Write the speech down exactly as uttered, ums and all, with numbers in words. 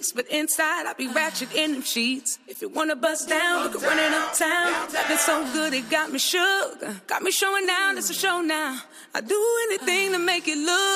cheeks, but inside I be ratchet in them sheets. If you wanna bust down, we can run it uptown. Nothing so good, it got me shook. Got me showing down, it's a show now. I do anything to make it look